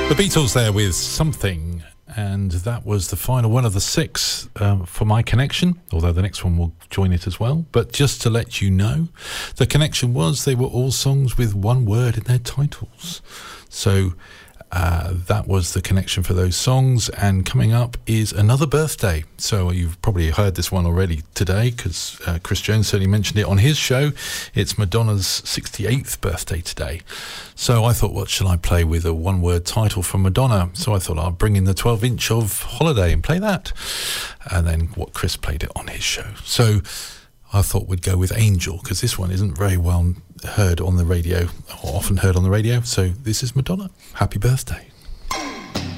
The Beatles there with Something, and that was the final one of the 6 for My Connection, although the next one will join it as well. But just to let you know, the connection was they were all songs with one word in their titles. So that was the connection for those songs. And coming up is another birthday. So you've probably heard this one already today, because Chris Jones certainly mentioned it on his show. It's Madonna's 68th birthday today. So I thought, what shall I play with a one-word title from Madonna? So I thought I'll bring in the 12-inch of Holiday and play that. And then what Chris played it on his show. So I thought we'd go with Angel, because this one isn't very well heard on the radio, or often heard on the radio. So this is Madonna. Happy birthday.